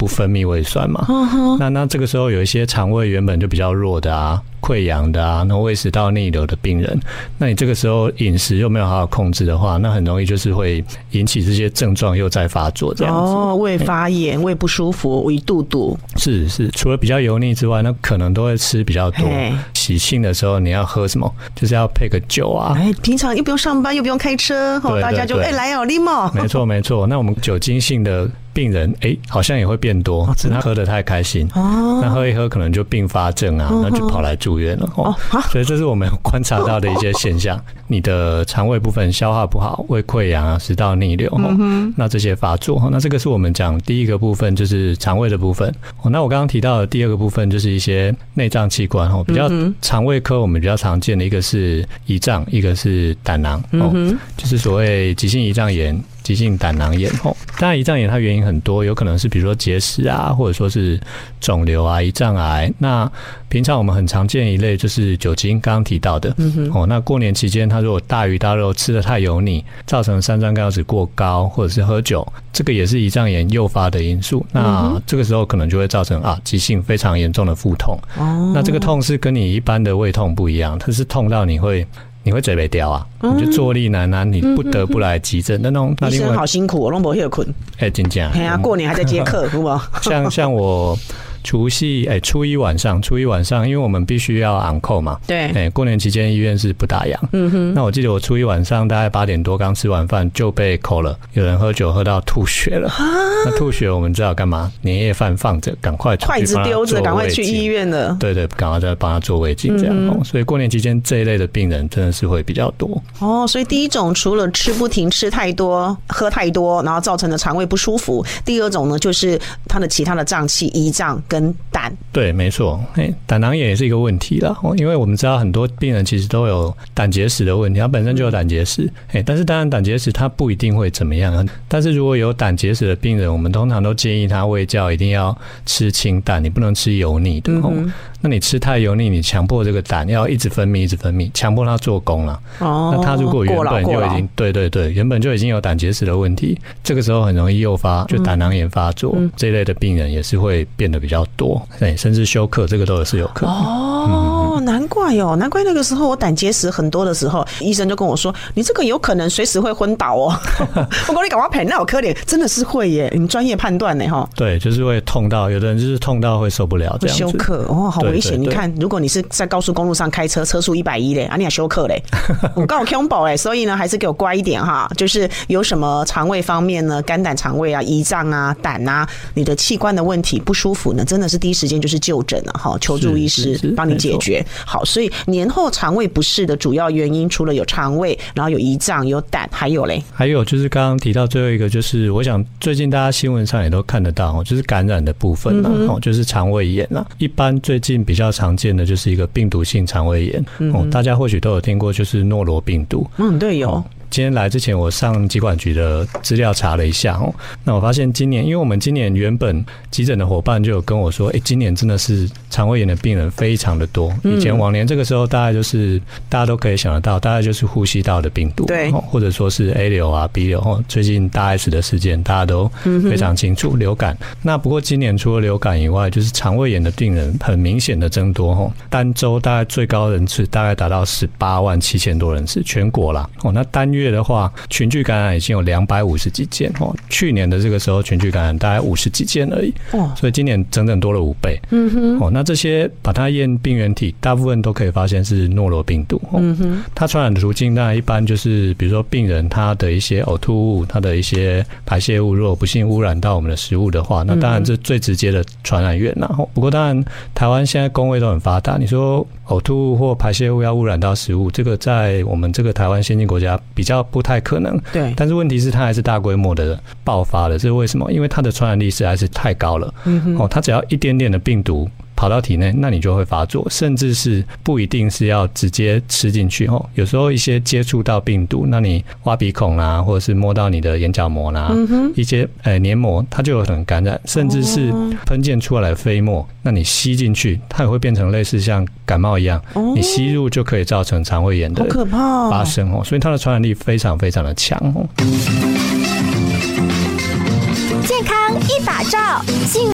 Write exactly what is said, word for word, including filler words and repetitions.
不分泌胃酸嘛。嗯、那那这个时候有一些肠胃原本就比较弱的啊。溃疡的啊，那胃食道逆流的病人，那你这个时候饮食又没有好好控制的话，那很容易就是会引起这些症状又再发作这样子。 哦，胃发炎、胃不舒服、胃肚肚。 是是，除了比较油腻之外，那可能都会吃比较多。喜庆的时候你要喝什么？就是要配个酒啊。 哎，平常又不用上班，又不用开车，对对对，大家就哎来哦，拎哦。 没错没错，那我们酒精性的病人哎、欸，好像也会变多，只是他喝得太开心，哦、那喝一喝可能就并发症啊，那、哦、就跑来住院了、哦哦、所以这是我们观察到的一些现象。你的肠胃部分消化不好，胃溃疡啊，食道逆流、嗯，那这些发作，那这个是我们讲第一个部分，就是肠胃的部分。那我刚刚提到的第二个部分就是一些内脏器官，比较肠胃科我们比较常见的一个是胰脏，一个是胆囊，嗯、就是所谓急性胰脏炎。急性胆囊炎，当然胰脏炎它原因很多，有可能是比如说结石啊，或者说是肿瘤啊、胰脏癌。那平常我们很常见一类就是酒精，刚刚提到的。嗯、哦，那过年期间它如果大鱼大肉吃得太油腻，造成三酸甘油酯过高，或者是喝酒，这个也是胰脏炎诱发的因素。那这个时候可能就会造成啊急性非常严重的腹痛。哦，那这个痛是跟你一般的胃痛不一样，它是痛到你会。你会嘴没掉啊？你就坐立难安，你不得不来急诊。那种医生好辛苦，我都没休困。 哎，真的。 哎呀，过年还在接客，有没有？ 像像我。除夕哎、欸，初一晚上，初一晚上，因为我们必须要on call嘛，对，哎、欸，过年期间医院是不打烊，嗯哼。那我记得我初一晚上大概八点多刚吃完饭就被 call 了，有人喝酒喝到吐血了，那吐血我们知道干嘛？年夜饭放着，赶快筷子丢着，赶快去医院了。 对对，赶快再帮他做胃镜这样、嗯哦。所以过年期间这一类的病人真的是会比较多。 哦，所以第一种除了吃不停、吃太多、喝太多，然后造成的肠胃不舒服；第二种呢，就是他的其他的脏器，胰脏跟胆。 对，没错，胆囊炎也是一个问题啦，因为我们知道很多病人其实都有胆结石的问题，他本身就有胆结石，但是当然胆结石它不一定会怎么样，但是如果有胆结石的病人，我们通常都建议他卫教一定要吃清淡，你不能吃油腻的、嗯、那你吃太油腻，你强迫这个胆要一直分泌一直分泌，强迫它做工了、哦、那他如果原本就已经对对对原本就已经有胆结石的问题，这个时候很容易诱发就胆囊炎发作、嗯、这一类的病人也是会变得比较多，甚至休克，这个都是有可能。 哦，嗯、难怪哦，难怪那个时候我胆结石很多的时候，医生就跟我说，你这个有可能随时会昏倒哦。我跟你赶快赔，那有可怜，真的是会耶，你专业判断呢哈。 对，就是会痛到，有的人就是痛到会受不了这样子。休克哦，好危险！你看，如果你是在高速公路上开车，车速一百一嘞，啊，你还休克嘞，我刚好恐怖嘞，所以呢，还是给我乖一点哈。就是有什么肠胃方面呢，肝胆肠胃啊、胰脏啊、胆啊，你的器官的问题不舒服呢，真的是第一时间就是就诊了哈，求助医师帮你解决。好，所以年后肠胃不适的主要原因，除了有肠胃，然后有胰脏、有胆，还有嘞， 还有就是刚刚提到最后一个，就是我想最近大家新闻上也都看得到，就是感染的部分啦、嗯、就是肠胃炎啦。一般最近比较常见的就是一个病毒性肠胃炎、嗯、大家或许都有听过，就是诺罗病毒。 嗯，对，有。 今天来之前，我上疾管局的资料查了一下哦，那我发现今年，因为我们今年原本急诊的伙伴就有跟我说，哎、欸，今年真的是肠胃炎的病人非常的多。以前往年这个时候，大概就是大家都可以想得到，大概就是呼吸道的病毒，对，或者说是 A 流啊、B 流哦。最近大 S 的事件，大家都非常清楚，流感。那不过今年除了流感以外，就是肠胃炎的病人很明显的增多哦，单周大概最高人次大概达到十八万七千多人次，全国啦哦。那单月的话，群聚感染已经有两百五十几件哦。去年的这个时候，群聚感染大概五十几件而已，所以今年整整多了五倍。嗯哼，哦，那这些把它验病原体，大部分都可以发现是诺罗病毒。嗯哼，它传染的途径当然一般就是，比如说病人他的一些呕吐物，他的一些排泄物，如果不幸污染到我们的食物的话，那当然这最直接的传染源啦。不过当然，台湾现在工卫都很发达，你说呕吐物或排泄物要污染到食物，这个在我们这个台湾先进国家比较不太可能，对。但是问题是它还是大规模的爆发了，这是为什么？因为它的传染力实在是太高了。嗯、哦，它只要一点点的病毒跑到体内，那你就会发作，甚至是不一定是要直接吃进去哦。有时候一些接触到病毒，那你挖鼻孔啦、啊，或者是摸到你的眼角膜啦、啊嗯，一些呃黏膜，它就有可能感染，甚至是喷溅出来的飞沫，那你吸进去，它也会变成类似像感冒一样，哦、你吸入就可以造成肠胃炎的发生哦。所以它的传染力非常非常的强哦。 健康一把照，幸